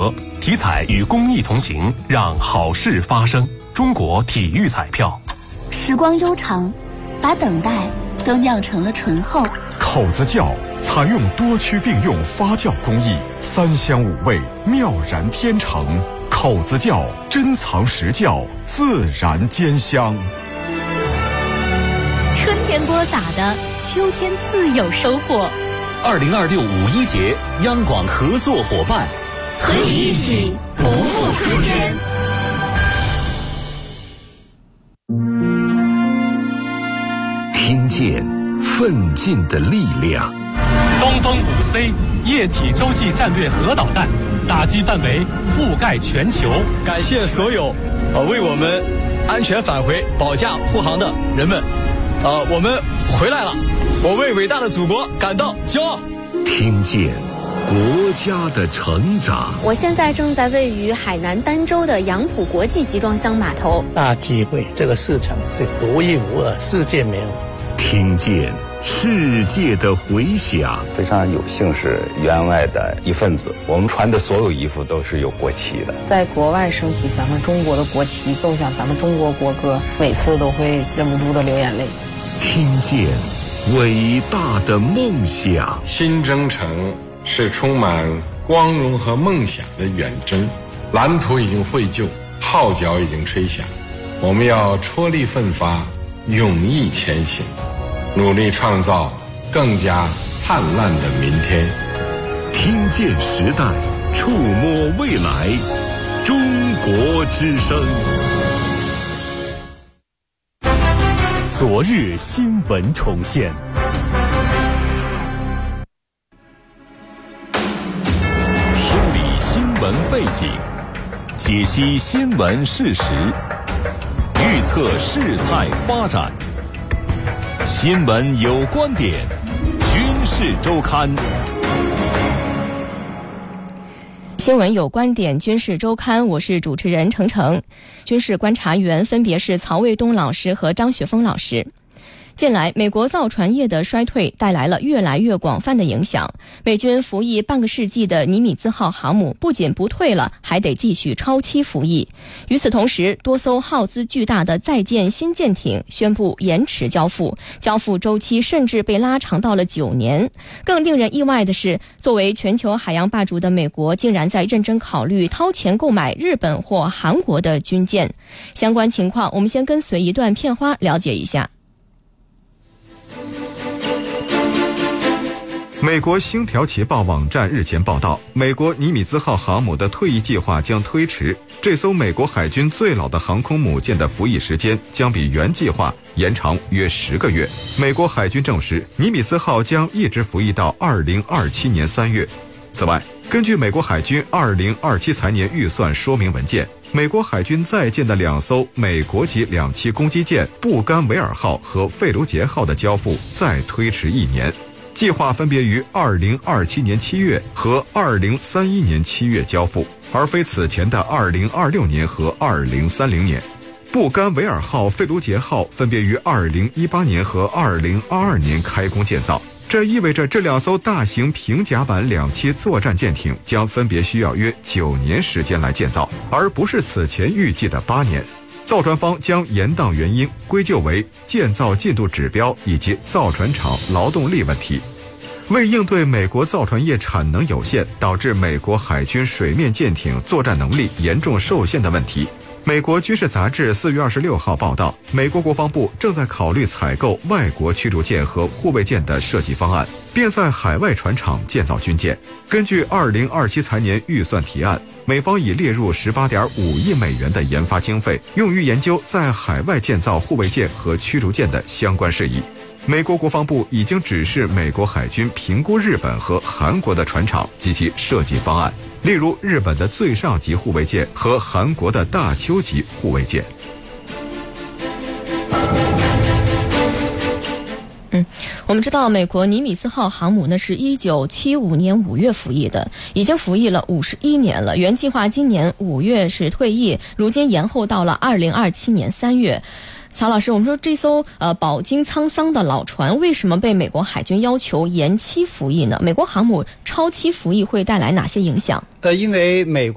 得，体彩与公益同行，让好事发生。中国体育彩票。 时光悠长，把等待都酿成了醇厚。 口子窖采用多区并用发酵工艺，3香5味，妙然天成。口子窖珍藏实窖，自然兼香。 春天播撒的，秋天自有收获。 2026五一节，央广合作伙伴， 和你一起不负春天。 听见奋进的力量。 东风5C 液体洲际战略核导弹打击范围覆盖全球。 感谢所有为我们安全返回保驾护航的人们。我们回来了，我为伟大的祖国感到骄傲。 听见国家的成长。 我现在正在位于海南儋州的杨浦国际集装箱码头。 大机会，这个市场是独一无二，世界没有。 听见世界的回响。 非常有幸是员外的一份子，我们穿的所有衣服都是有国旗的。 在国外升起咱们中国的国旗，奏响咱们中国国歌，每次都会忍不住的流眼泪。 听见伟大的梦想。 新征程是充满光荣和梦想的远征，蓝图已经绘就，号角已经吹响，我们要踔厉奋发，勇毅前行，努力创造更加灿烂的明天。 听见时代，触摸未来，中国之声。 昨日新闻重现， 梳理新闻背景，解析新闻事实，预测事态发展。新闻有观点，军事周刊。 新闻有观点，军事周刊，我是主持人程程。军事观察员分别是曹卫东老师和张雪峰老师。近来，美国造船业的衰退带来了越来越广泛的影响。美军服役半个世纪的尼米兹号航母不仅不退了，还得继续超期服役。与此同时，多艘耗资巨大的在建新舰艇宣布延迟交付，交付周期甚至被拉长到了9年。更令人意外的是，作为全球海洋霸主的美国，竟然在认真考虑掏钱购买日本或韩国的军舰。相关情况，我们先跟随一段片花了解一下。 美国星条旗报网站日前报道，美国尼米兹号航母的退役计划将推迟，这艘美国海军最老的航空母舰的服役时间将比原计划延长约10个月。美国海军证实，尼米兹号将一直服役到2027年3月。此外，根据美国海军2027财年预算说明文件，美国海军在建的2艘美国级2栖攻击舰布甘维尔号和费卢杰号的交付再推迟1年。计划分别于2027年7月和2031年7月交付，而非此前的2026年和2030年。布甘维尔号、费卢杰号分别于2018年和2022年开工建造，这意味着这2艘大型平甲板2栖作战舰艇将分别需要约9年时间来建造，而不是此前预计的8年。造船方将延宕原因归咎为建造进度指标以及造船厂劳动力问题。为应对美国造船业产能有限，导致美国海军水面舰艇作战能力严重受限的问题，美国军事杂志4月26号报道，美国国防部正在考虑采购外国驱逐舰和护卫舰的设计方案，并在海外船厂建造军舰。根据2027财年预算提案，美方已列入18.5亿美元的研发经费，用于研究在海外建造护卫舰和驱逐舰的相关事宜。美国国防部已经指示美国海军评估日本和韩国的船厂及其设计方案，例如日本的最上级护卫舰和韩国的大邱级护卫舰。 我们知道美国尼米兹号航母呢是1975年5月服役的，已经服役了51年了。原计划今年5月是退役，如今延后到了2027年3月。曹老师，我们说这艘饱经沧桑的老船为什么被美国海军要求延期服役呢？美国航母超期服役会带来哪些影响？ 因为美